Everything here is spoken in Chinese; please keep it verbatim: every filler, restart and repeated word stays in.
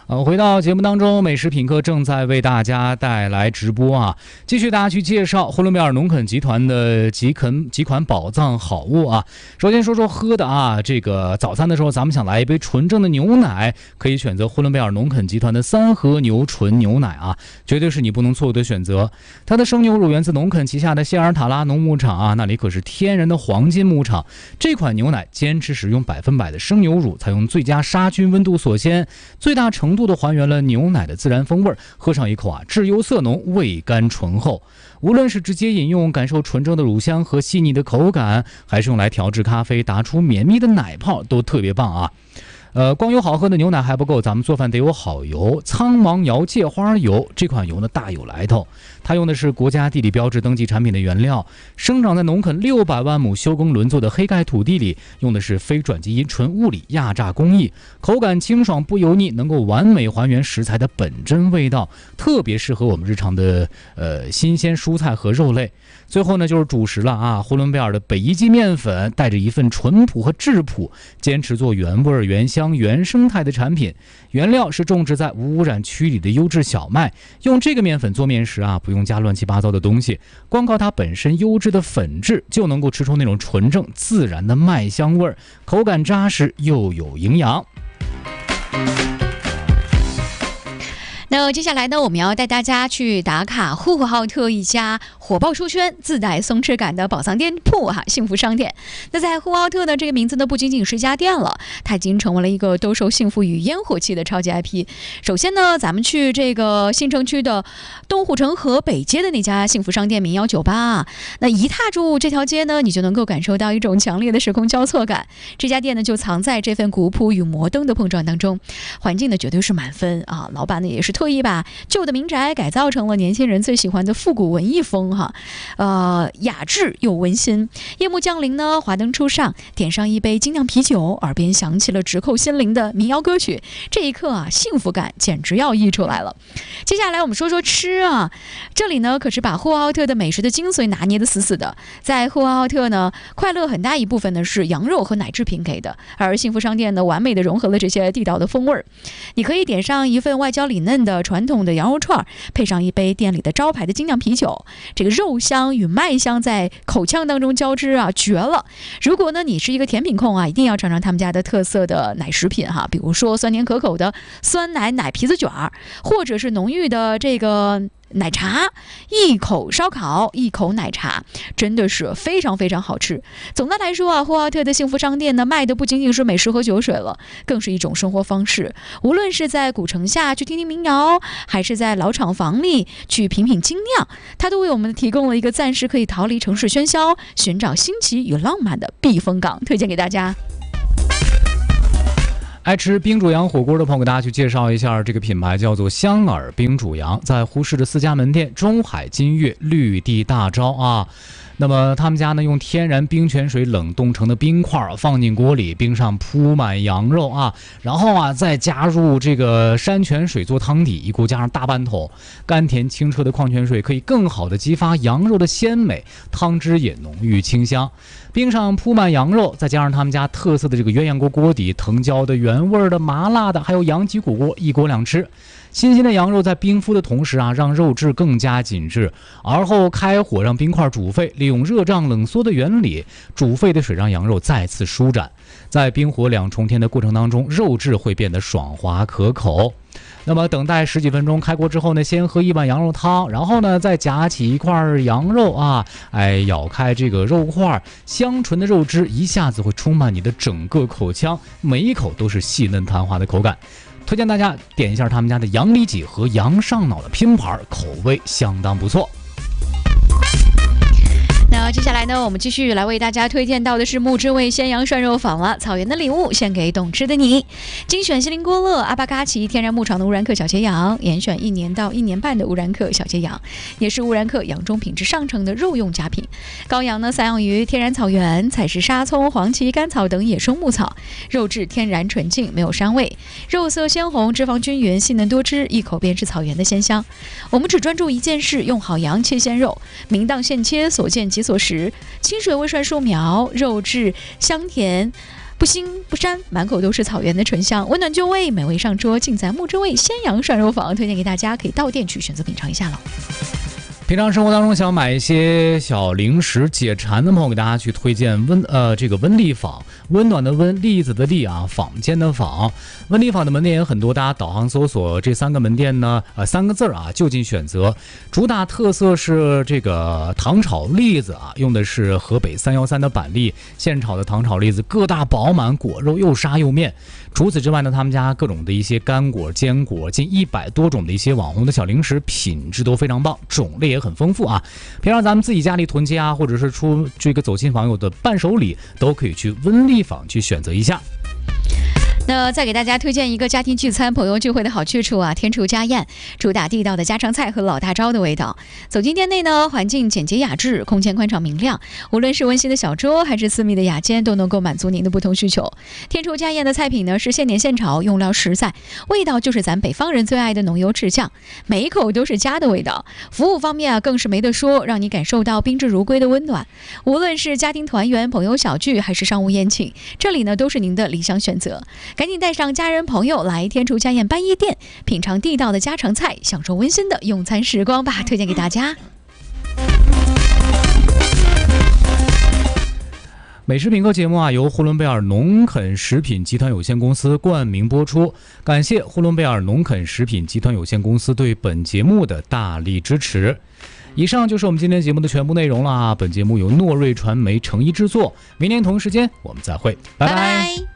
呃，回到节目当中，美食品客正在为大家带来直播啊，继续大家去介绍呼伦贝尔农垦集团的几肯几款宝藏好物啊。首先说说喝的啊，这个早餐的时候咱们想来一杯纯正的牛奶，可以选择呼伦贝尔农垦集团的三和牛纯牛奶啊，绝对是你不能错过的选择。它的生牛乳源自农垦旗下的谢尔塔拉农牧场啊，那里可是天然的黄金牧场。这款牛奶坚持使用百分百的生牛乳，采用最佳杀菌温度锁鲜，最大程度的还原了牛奶的自然风味，喝上一口啊，质优色浓，味甘醇厚。无论是直接饮用感受纯正的乳香和细腻的口感，还是用来调制咖啡打出绵密的奶泡，都特别棒啊。呃，光有好喝的牛奶还不够，咱们做饭得有好油。苍芒瑶芥花油这款油呢大有来头，它用的是国家地理标志登记产品的原料，生长在农垦六百万亩休耕轮作的黑盖土地里，用的是非转基因纯物理压榨工艺，口感清爽不油腻，能够完美还原食材的本真味道，特别适合我们日常的呃新鲜蔬菜和肉类。最后呢就是主食了啊，呼伦贝尔的北宜基面粉带着一份淳朴和质朴，坚持做原味原香原生态的产品，原料是种植在无污染区里的优质小麦，用这个面粉做面时啊，不用加乱七八糟的东西，光靠它本身优质的粉质就能够吃出那种纯正自然的麦香味，口感扎实又有营养。 那接下来呢，我们要带大家去打卡呼和浩特一家火爆出圈、自带松弛感的宝藏店铺哈，幸福商店。那在呼和浩特呢，这个名字呢不仅仅是一家店了，它已经成为了一个兜售幸福与烟火气的超级 I P。首先呢，咱们去这个新城区的东护城河北街的那家幸福商店民谣酒吧，那一踏入这条街呢，你就能够感受到一种强烈的时空交错感。这家店呢就藏在这份古朴与摩登的碰撞当中，环境呢绝对是满分啊，老板呢也是特意把旧的民宅改造成了年轻人最喜欢的复古文艺风哈，呃，雅致又温馨。夜幕降临呢，华灯初上，点上一杯精酿啤酒，耳边响起了直扣心灵的民谣歌曲，这一刻啊，幸福感简直要溢出来了。接下来我们说说吃啊，这里呢可是把呼和浩特的美食的精髓拿捏得死死的。在呼和浩特呢，快乐很大一部分呢是羊肉和奶制品给的，而幸福商店呢完美的融合了这些地道的风味。你可以点上一份外焦里嫩的传统的羊肉串，配上一杯店里的招牌的精酿啤酒，这个肉香与麦香在口腔当中交织啊，绝了。如果呢你是一个甜品控啊，一定要尝尝他们家的特色的奶食品哈，比如说酸甜可口的酸奶奶皮子卷，或者是浓郁的这个奶茶，一口烧烤一口奶茶，真的是非常非常好吃。总的来说啊，呼和浩特的幸福商店呢，卖的不仅仅是美食和酒水了，更是一种生活方式。无论是在古城下去听听民谣，还是在老厂房里去品品精酿，它都为我们提供了一个暂时可以逃离城市喧嚣，寻找新奇与浪漫的避风港，推荐给大家。 爱吃冰煮羊火锅的朋友，给大家去介绍一下这个品牌，叫做香尔冰煮羊，在呼市的四家门店，中海金悦、绿地大招啊。那么他们家呢，用天然冰泉水冷冻成的冰块放进锅里，冰上铺满羊肉啊，然后啊再加入这个山泉水做汤底，一锅加上大半桶，甘甜清澈的矿泉水可以更好的激发羊肉的鲜美，汤汁也浓郁清香。冰上铺满羊肉，再加上他们家特色的这个鸳鸯锅锅底，藤椒的、原味的、麻辣的，还有羊脊骨锅，一锅两吃。新鲜的羊肉在冰敷的同时啊，让肉质更加紧致，而后开火让冰块煮沸，利用热胀冷缩的原理，煮沸的水让羊肉再次舒展。在冰火两重天的过程当中，肉质会变得爽滑可口。那么等待十几分钟，开锅之后呢，先喝一碗羊肉汤，然后呢再夹起一块羊肉啊，哎，咬开这个肉块，香醇的肉汁一下子会充满你的整个口腔，每一口都是细嫩弹滑的口感。推荐大家点一下他们家的羊里脊和羊上脑的拼盘，口味相当不错。 那接下来呢，我们继续来为大家推荐到的是木之味鲜羊涮肉坊了，草原的礼物献给懂吃的你。精选锡林郭勒阿巴嘎奇天然牧场的乌兰克小节羊，严选一年到一年半的乌兰克小节羊，也是乌兰克羊中品质上乘的肉用佳品。羔羊呢，饲养于天然草原，采食沙葱、黄芪、甘草等野生牧草，肉质天然纯净，没有膻味，肉色鲜红，脂肪均匀，细嫩多汁，一口便是草原的鲜香。我们只专注一件事，用好羊切鲜肉，明当现切，所见即所食，清水微涮数秒，肉质香甜不腥不膻，满口都是草原的醇香，温暖就味，美味上桌，尽在木之味鲜羊涮肉坊，推荐给大家，可以到店去选择品尝一下了。 平常生活当中想买一些小零食解馋的朋友，给大家去推荐温呃这个温丽坊，温暖的温，栗子的栗啊，坊间的坊。温丽坊的门店也很多，大家导航搜索这三个门店呢，呃三个字啊就近选择。主打特色是这个糖炒栗子啊，用的是河北三幺三的板栗，现炒的糖炒栗子个大饱满，果肉又沙又面。除此之外呢，他们家各种的一些干果、坚果，近一百多种的一些网红的小零食，品质都非常棒，种类也很丰富啊。平常咱们自己家里囤积啊，或者是出这个走亲访友的伴手礼，都可以去温丽坊去选择一下。 那再给大家推荐一个家庭聚餐、朋友聚会的好去处啊，天厨家宴，主打地道的家常菜和老大招的味道。走进店内呢，环境简洁雅致，空间宽敞明亮，无论是温馨的小桌还是私密的雅间，都能够满足您的不同需求。天厨家宴的菜品呢是现点现炒，用料实在，味道就是咱北方人最爱的浓油赤酱，每一口都是家的味道。服务方面啊更是没得说，让你感受到宾至如归的温暖。无论是家庭团圆、朋友小聚还是商务宴请，这里呢都是您的理想选择。赶紧带上家人朋友来天厨家宴半夜店，品尝地道的家常菜，享受温馨的用餐时光吧！推荐给大家。 美食品客节目啊，由呼伦贝尔农垦食品集团有限公司冠名播出，感谢呼伦贝尔农垦食品集团有限公司对本节目的大力支持。以上就是我们今天节目的全部内容了啊！本节目由诺瑞传媒诚意制作，明天同时间我们再会，拜拜。 拜拜。